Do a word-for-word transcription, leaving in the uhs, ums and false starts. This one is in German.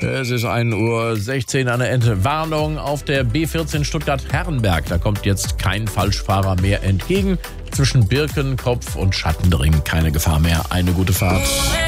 Es ist ein Uhr sechzehn an der Ente. Warnung auf der B vierzehn Stuttgart-Herrenberg. Da kommt jetzt kein Falschfahrer mehr entgegen. Zwischen Birkenkopf und Schattendring keine Gefahr mehr. Eine gute Fahrt.